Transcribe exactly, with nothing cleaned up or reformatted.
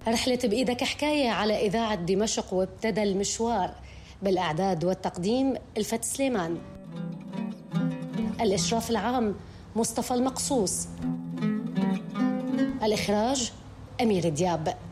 رحلة بإيدك حكاية على إذاعة دمشق، وابتدى المشوار. بالإعداد والتقديم الفت سليمان، الإشراف العام مصطفى المقصوص، الإخراج أمير دياب.